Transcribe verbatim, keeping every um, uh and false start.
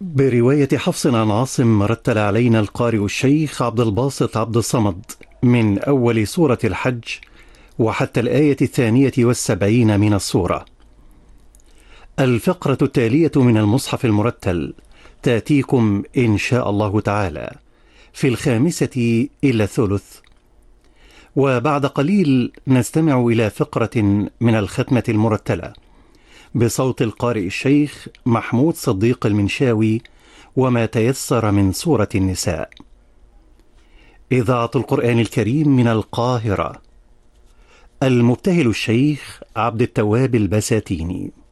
برواية حفص عن عاصم رتل علينا القارئ الشيخ عبد الباسط عبد الصمد من أول سورة الحج وحتى الآية الثانية والسبعين من السورة. الفقرة التالية من المصحف المرتل تأتيكم إن شاء الله تعالى في الخامسة إلى الثلث، وبعد قليل نستمع إلى فقرة من الختمة المرتلة بصوت القارئ الشيخ محمود صديق المنشاوي وما تيسر من سورة النساء. إذاعة القرآن الكريم من القاهرة، المبتهل الشيخ عبد التواب البساتيني.